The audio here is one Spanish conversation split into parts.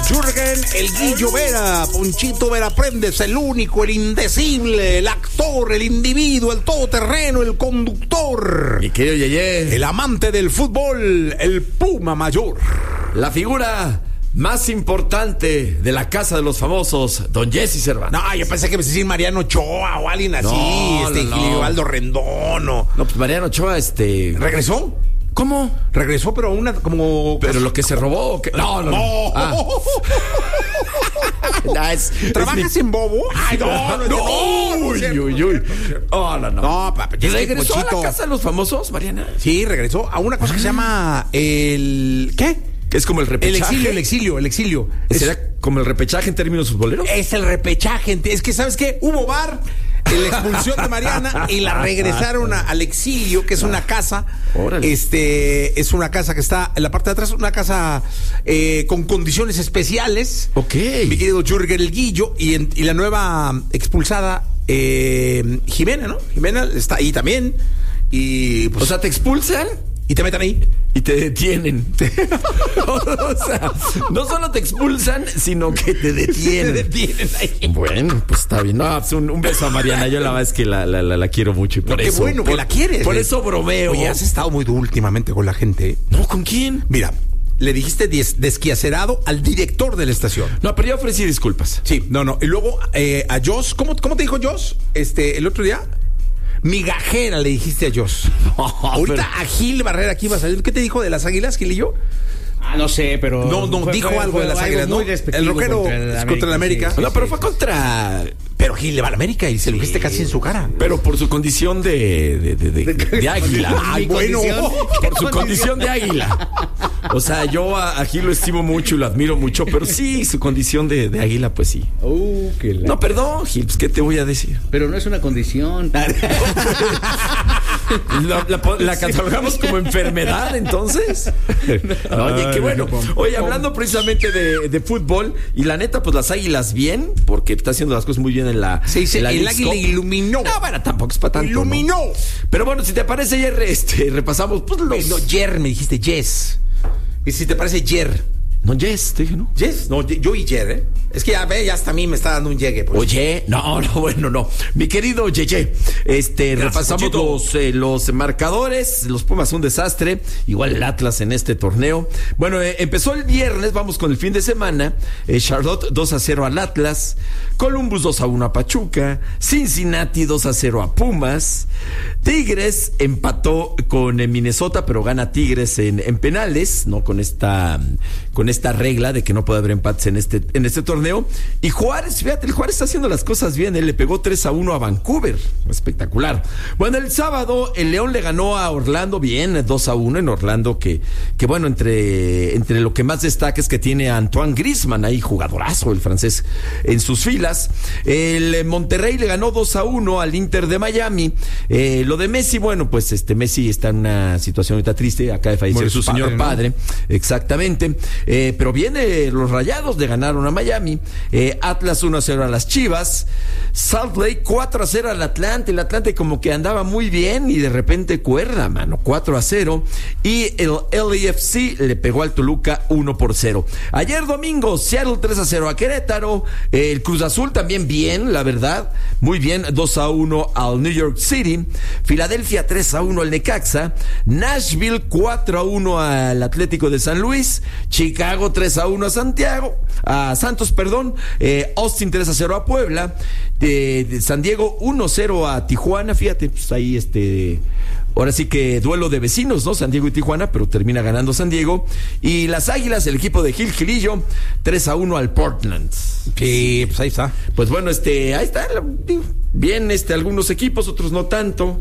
Jürgen El Guillo Vera, Ponchito Vera Prendes, el único, el indecible, el actor, el individuo, el todoterreno, el conductor. Mi querido Yeye. El amante del fútbol, el Puma Mayor. La figura más importante de la casa de los famosos, don Jesse Cervantes. No, yo pensé que me iba a decir Mariano Ochoa o alguien así, No. Giliobaldo Rendón o... No, pues Mariano Ochoa, ¿Regresó? ¿Cómo? Regresó, pero una como... ¿Pero lo que se robó? ¿Qué? No. Ah. ¿Trabajas en Bobo? Ay, no. Uy. Oh, no. No, papá. ¿Regresó a la casa de los famosos, Mariana? Sí, regresó a una cosa que se llama el... ¿Qué? Que es como el repechaje. El exilio. ¿Será como el repechaje en términos futboleros? Es el repechaje. Es que, ¿sabes qué? Hubo VAR, la expulsión de Mariana y la regresaron al exilio, que es una casa. Órale. Es una casa que está en la parte de atrás, una casa con condiciones especiales. Ok. Mi querido Jürgen El Guillo y la nueva expulsada Jimena, ¿no? Jimena está ahí también. Y pues, O sea, ¿te expulsan? y te meten ahí. Y te detienen. O sea, no solo te expulsan, sino que te detienen. Te detienen ahí. Bueno, pues está bien. No, pues un beso a Mariana. Yo la verdad es que la quiero mucho. Y por Qué eso, bueno que la quieres. Por eso bromeo. Oye, has estado muy duro últimamente con la gente. No, ¿con quién? Mira, le dijiste desquiacerado al director de la estación. No, pero yo ofrecí disculpas. Sí, no. Y luego a Jos, ¿cómo te dijo Jos? El otro día. Migajera le dijiste a Jos. Ahorita a Gil Barrera aquí va a salir. ¿Qué te dijo de las Águilas, Gil y yo? No sé, pero... No, dijo algo de las Águilas, ¿no? El rockero es contra el América. No, pero fue contra... Pero Gil le va al América y se lo dijiste casi en su cara. Pero por su condición de águila. Ay, bueno. Por su condición de águila. O sea, yo a Gil lo estimo mucho y lo admiro mucho, pero sí, su condición de águila, pues sí. No, perdón, Gil, pues, ¿qué te voy a decir? Pero no es una condición. La catalogamos como enfermedad, entonces. Oye, qué bueno. Oye, hablando precisamente de fútbol, y la neta, pues las Águilas bien, porque está haciendo las cosas muy bien en la. Se dice, en la el Leagues águila Cup. iluminó. No, bueno, tampoco es para tanto. Iluminó. ¿No? Pero bueno, si te parece, ayer repasamos pues, los. No, Jer, me dijiste Yes. Y si te parece Jer. No, Yes, te dije, ¿no? Yes, no, yo y Jer, ¿eh? Es que ya hasta a mí me está dando un llegue. Pues. Oye, no, bueno, no. Mi querido Yeye, repasamos los marcadores. Los Pumas un desastre. Igual el Atlas en este torneo. Bueno, empezó el viernes, vamos con el fin de semana. Charlotte 2-0 al Atlas. Columbus 2-1 a Pachuca. Cincinnati 2-0 a Pumas. Tigres empató con Minnesota, pero gana Tigres en penales, ¿no? Con esta regla de que no puede haber empates en este torneo. Y Juárez, fíjate, el Juárez está haciendo las cosas bien. Él le pegó 3-1 a Vancouver. Espectacular. Bueno, el sábado el León le ganó a Orlando bien, 2-1 en Orlando, que bueno, entre lo que más destaca es que tiene a Antoine Griezmann ahí, jugadorazo el francés, en sus filas. El Monterrey le ganó 2-1 al Inter de Miami. Lo de Messi, bueno, pues Messi está en una situación ahorita triste, acaba de fallecer su señor padre, ¿no? Exactamente. Pero viene los Rayados, le ganaron a Miami. Atlas 1-0 a las Chivas. Salt Lake 4-0 al Atlante. El Atlante como que andaba muy bien y de repente cuerda, mano, 4-0. Y el LAFC le pegó al Toluca 1-0. Ayer domingo, Seattle 3-0 a Querétaro. El Cruz Azul también bien, la verdad, muy bien, 2-1 al New York City. Filadelfia 3-1 al Necaxa. Nashville 4-1 al Atlético de San Luis. Chicago 3-1 a Santos, Austin 3-0 a Puebla. San Diego 1-0 a Tijuana. Fíjate, pues ahí ahora sí que duelo de vecinos, ¿no? San Diego y Tijuana, pero termina ganando San Diego. Y las Águilas, el equipo de Gilillo, 3-1 al Portland. Sí, pues ahí está. Pues bueno, ahí está. Bien, algunos equipos, otros no tanto.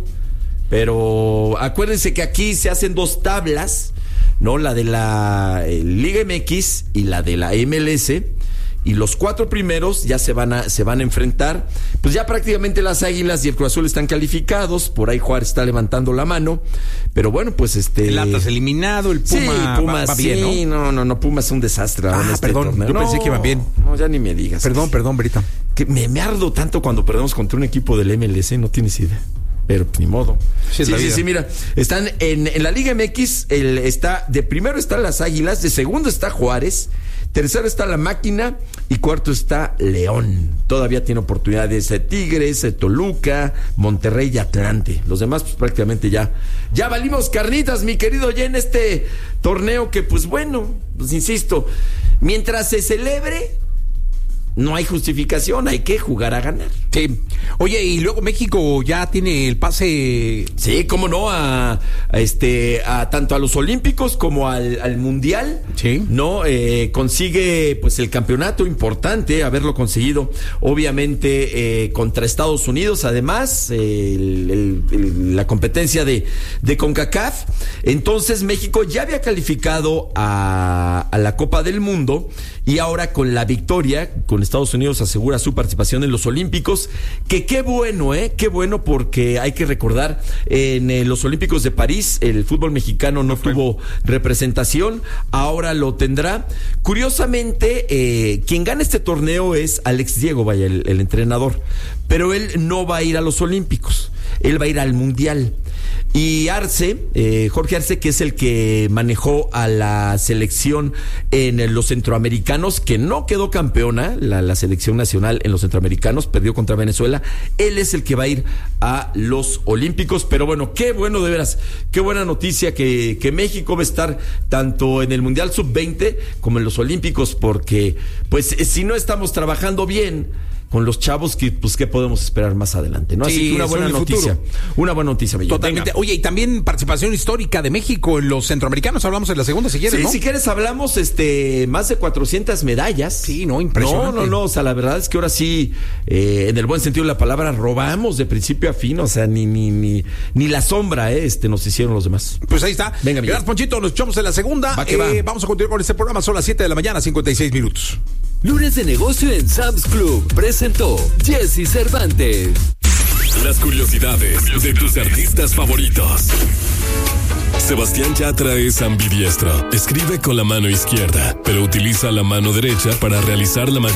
Pero acuérdense que aquí se hacen dos tablas, ¿no? La de la Liga MX y la de la MLS. Y los 4 primeros ya se van a enfrentar. Pues ya prácticamente las Águilas y el Cruz Azul están calificados. Por ahí Juárez está levantando la mano. Pero bueno, pues el Atlas eliminado, el Puma, sí, Pumas va bien, sí, ¿no? Pumas es un desastre. Perdón, torneo. yo pensé que iban bien. No, ya ni me digas. Perdón, Berita. Que me ardo tanto cuando perdemos contra un equipo del MLS, no tienes idea. Pero ni modo. Sí, mira. Están en la Liga MX, de primero están las Águilas, de segundo está Juárez, Tercero está la Máquina y cuarto está León. Todavía tiene oportunidades Tigres, Toluca, Monterrey y Atlante. Los demás pues prácticamente ya valimos carnitas, mi querido Ye, en este torneo que pues bueno, pues insisto, mientras se celebre no hay justificación, hay que jugar a ganar. Sí. Oye, y luego México ya tiene el pase. Sí, cómo no, a tanto a los Olímpicos como al Mundial. Sí. No, consigue pues el campeonato importante, haberlo conseguido, obviamente, contra Estados Unidos, además, la competencia de CONCACAF. Entonces, México ya había calificado a la Copa del Mundo y ahora con la victoria, con Estados Unidos asegura su participación en los Olímpicos, que qué bueno porque hay que recordar, en los Olímpicos de París el fútbol mexicano no tuvo representación, ahora lo tendrá. Curiosamente, quien gana este torneo es Alex Diego, el entrenador, pero él no va a ir a los Olímpicos, él va a ir al Mundial. Y Jorge Arce, que es el que manejó a la selección en los centroamericanos, que no quedó campeona, la selección nacional en los centroamericanos, perdió contra Venezuela, él es el que va a ir a los Olímpicos. Pero bueno, qué bueno, de veras, qué buena noticia que México va a estar tanto en el Mundial Sub-20 como en los Olímpicos, porque pues si no estamos trabajando bien con los chavos, que pues qué podemos esperar más adelante, ¿no? Sí, así que una buena noticia. Una buena noticia, Millón. Totalmente. Venga. Oye, y también participación histórica de México en los centroamericanos. Hablamos en la segunda, si quieres, sí, ¿no? Si quieres hablamos más de 400 medallas. Sí, no, impresionante. No, o sea, la verdad es que ahora sí, en el buen sentido de la palabra, robamos de principio a fin, o sea, ni la sombra nos hicieron los demás. Pues ahí está. Venga, gracias, Ponchito, nos echamos en la segunda. Va. Vamos a continuar con este programa, son las 7 de la mañana, 56 minutos. Lunes de negocio en Sam's Club presentó Jesse Cervantes. Las curiosidades de tus artistas favoritos. Sebastián Yatra es ambidiestro. Escribe con la mano izquierda, pero utiliza la mano derecha para realizar la mayoría